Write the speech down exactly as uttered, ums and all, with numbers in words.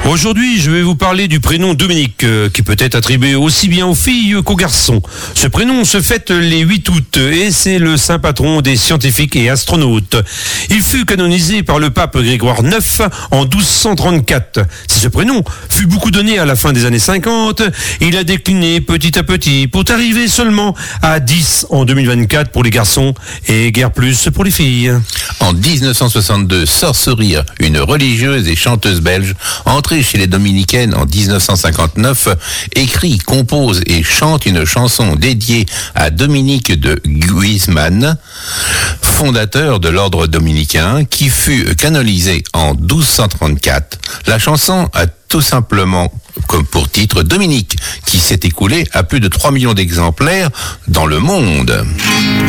Aujourd'hui, je vais vous parler du prénom Dominique, euh, qui peut être attribué aussi bien aux filles qu'aux garçons. Ce prénom se fête les huit août et c'est le saint patron des scientifiques et astronautes. Il fut canonisé par le pape Grégoire neuf en douze cent trente-quatre. Si ce prénom fut beaucoup donné à la fin des années cinquante, il a décliné petit à petit pour arriver seulement à dix en deux mille vingt-quatre pour les garçons et guère plus pour les filles. En dix-neuf cent soixante-deux, Sœur Sourire, une religieuse et chanteuse belge, entrée chez les dominicaines en dix-neuf cent cinquante-neuf, écrit, compose et chante une chanson dédiée à Dominique de Guzman, fondateur de l'ordre dominicain, qui fut canonisé en douze cent trente-quatre. La chanson a tout simplement comme pour titre Dominique, qui s'est écoulé à plus de trois millions d'exemplaires dans le monde.